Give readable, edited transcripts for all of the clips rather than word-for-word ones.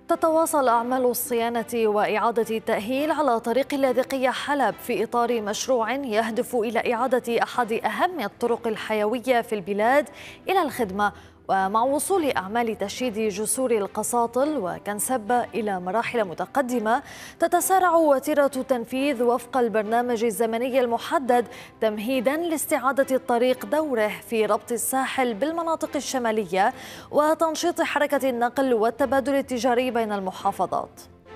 تتواصل أعمال الصيانة وإعادة التأهيل على طريق اللاذقية حلب في إطار مشروع يهدف إلى إعادة أحد أهم الطرق الحيوية في البلاد إلى الخدمة، ومع وصول أعمال تشييد جسور القساطل وكنسب إلى مراحل متقدمة تتسارع وتيرة التنفيذ وفق البرنامج الزمني المحدد تمهيدا لاستعادة الطريق دوره في ربط الساحل بالمناطق الشمالية وتنشيط حركة النقل والتبادل التجاري بين المحافظات.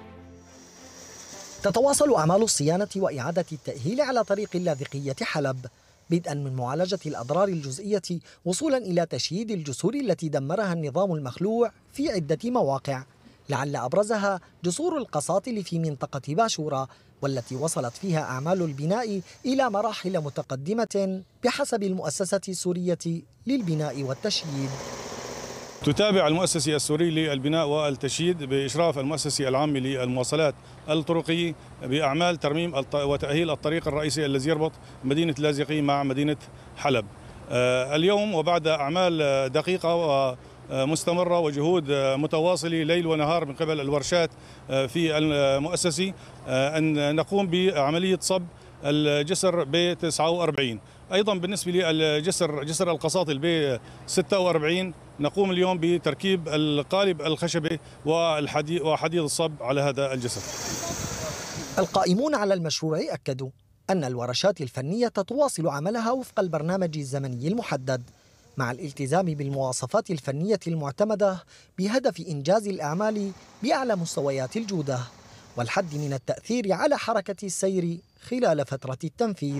تتواصل أعمال الصيانة وإعادة التأهيل على طريق اللاذقية حلب، بدءا من معالجة الأضرار الجزئية وصولا إلى تشييد الجسور التي دمرها النظام المخلوع في عدة مواقع، لعل أبرزها جسور القساطل في منطقة باشورة، والتي وصلت فيها أعمال البناء إلى مراحل متقدمة بحسب المؤسسة السورية للبناء والتشييد. تتابع المؤسسة السوري للبناء والتشييد بإشراف المؤسسة العامة للمواصلات الطرقية بأعمال ترميم وتأهيل الطريق الرئيسي الذي يربط مدينة اللاذقية مع مدينة حلب. اليوم وبعد أعمال دقيقة ومستمرة وجهود متواصلة ليل ونهار من قبل الورشات في المؤسسة أن نقوم بعملية صب الجسر ب 49. أيضا بالنسبة للجسر القساطل ب 46 نقوم اليوم بتركيب القالب الخشبي وحديد الصب على هذا الجسر. القائمون على المشروع أكدوا أن الورشات الفنية تواصل عملها وفق البرنامج الزمني المحدد مع الالتزام بالمواصفات الفنية المعتمدة بهدف إنجاز الأعمال بأعلى مستويات الجودة والحد من التأثير على حركة السير خلال فترة التنفيذ.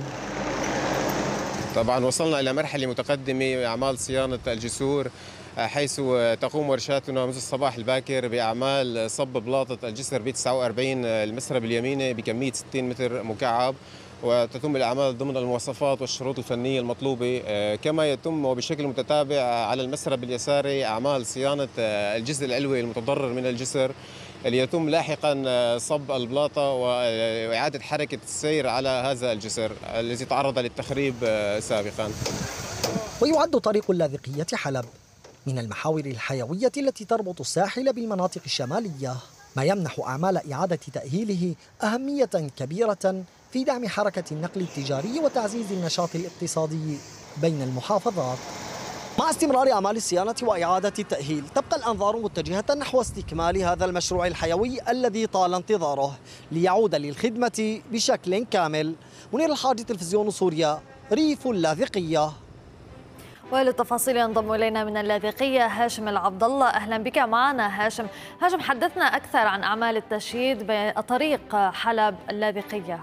طبعا وصلنا إلى مرحلة متقدمة بأعمال صيانة الجسور، حيث تقوم ورشاتنا منذ الصباح الباكر بأعمال صب بلاطة الجسر ب 49 المسرب اليميني بكمية 60 متر مكعب، وتتم الأعمال ضمن المواصفات والشروط الفنية المطلوبة. كما يتم وبشكل متتابع على المسرب اليساري أعمال صيانة الجزء العلوي المتضرر من الجسر، اللي يتم لاحقا صب البلاطة وإعادة حركة السير على هذا الجسر الذي تعرض للتخريب سابقا. ويعد طريق اللاذقية حلب من المحاور الحيوية التي تربط الساحل بالمناطق الشمالية، ما يمنح أعمال إعادة تأهيله أهمية كبيرة في دعم حركة النقل التجاري وتعزيز النشاط الاقتصادي بين المحافظات. مع استمرار أعمال الصيانة وإعادة التأهيل تبقى الأنظار متجهة نحو استكمال هذا المشروع الحيوي الذي طال انتظاره ليعود للخدمة بشكل كامل. منير الحاج، تلفزيون سوريا، ريف اللاذقية. وللتفاصيل ينضم إلينا من اللاذقية هاشم العبد الله. أهلا بك معنا هاشم. حدثنا أكثر عن أعمال التشييد بطريق حلب اللاذقية.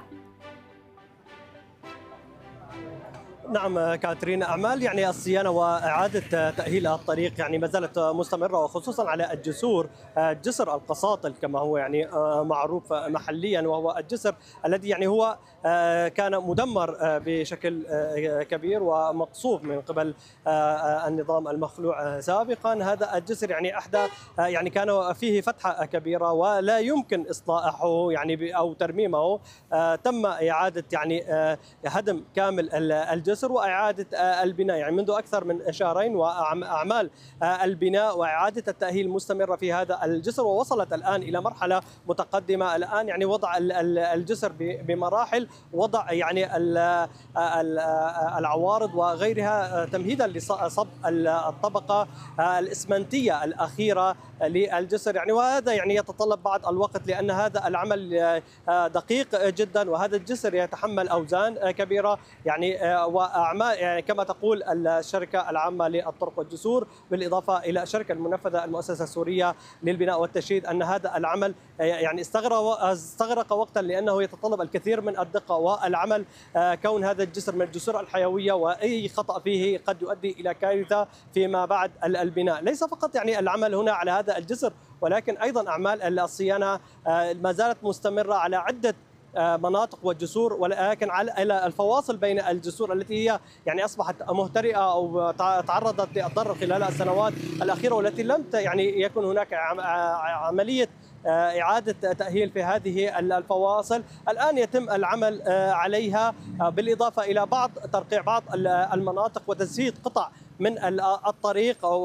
نعم كاترين، أعمال الصيانة وإعادة تأهيل الطريق ما زالت مستمرة، وخصوصا على الجسور، جسر القساطل كما هو معروف محليا، وهو الجسر الذي هو كان مدمر بشكل كبير ومقصوف من قبل النظام المخلوع سابقا. هذا الجسر أحدى كان فيه فتحة كبيرة ولا يمكن إصلاحه أو ترميمه. تم إعادة هدم كامل الجسر وإعادة البناء منذ أكثر من شهرين، وأعمال البناء وإعادة التأهيل مستمرة في هذا الجسر، ووصلت الآن إلى مرحلة متقدمة. الآن وضع الجسر بمراحل، وضع العوارض وغيرها تمهيدا لصب الطبقة الإسمنتية الأخيرة للجسر. وهذا يتطلب بعض الوقت، لأن هذا العمل دقيق جدا، وهذا الجسر يتحمل أوزان كبيرة وأعمال كما تقول الشركة العامة للطرق والجسور، بالإضافة إلى الشركة المنفذة المؤسسة السورية للبناء والتشييد، أن هذا العمل استغرق وقتا، لأنه يتطلب الكثير من الدقة والعمل، كون هذا الجسر من الجسور الحيوية، وأي خطأ فيه قد يؤدي إلى كارثة فيما بعد البناء. ليس فقط العمل هنا على هذا الجسر، ولكن أيضا أعمال الصيانة ما زالت مستمرة على عدة مناطق والجسور، ولكن على الفواصل بين الجسور التي هي أصبحت مهترئة أو تعرضت للضرر خلال السنوات الأخيرة، والتي لم يكن هناك عملية إعادة تأهيل في هذه الفواصل. الآن يتم العمل عليها، بالإضافة إلى ترقيع بعض المناطق وتسديد قطع من الطريق